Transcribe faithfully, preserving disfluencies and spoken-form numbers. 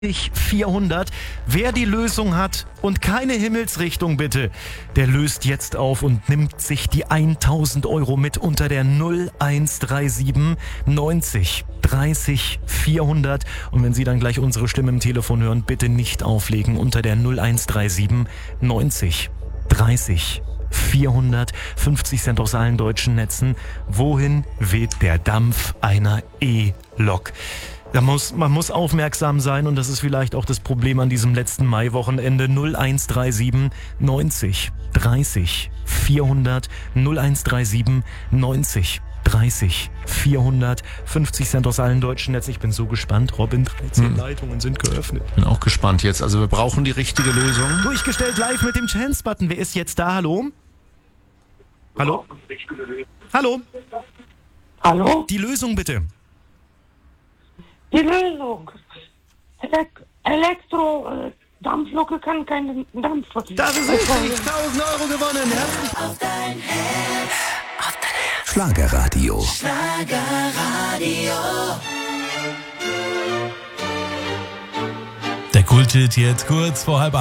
vierhundert. Wer die Lösung hat und keine Himmelsrichtung bitte, der löst jetzt auf und nimmt sich die tausend Euro mit unter der null eins drei sieben neunzig dreißig vierhundert. Und wenn Sie dann gleich unsere Stimme im Telefon hören, bitte nicht auflegen unter der null eins drei sieben neunzig dreißig vierhundert. fünfzig Cent aus allen deutschen Netzen. Wohin weht der Dampf einer E-Lok? Da muss, man muss aufmerksam sein und das ist vielleicht auch das Problem an diesem letzten Maiwochenende. null eins drei sieben neunzig dreißig vierhundert, null eins drei sieben neunzig dreißig vierhundert, fünfzig Cent aus allen deutschen Netzen. Ich bin so gespannt. Robin, dreizehn hm. Leitungen sind geöffnet. Bin auch gespannt jetzt. Also wir brauchen die richtige Lösung. Durchgestellt live mit dem Chance-Button. Wer ist jetzt da? Hallo? Hallo? Hallo? Hallo? Die Lösung bitte. Die Lösung. Elek- Elektro, äh, Dampflok kann keinen Dampf verdienen. Das ist richtig. tausend Euro gewonnen. Herzlich Auf dein Herz. Auf dein Herz. Schlagerradio. Schlagerradio. Der Kulthit jetzt kurz vor halb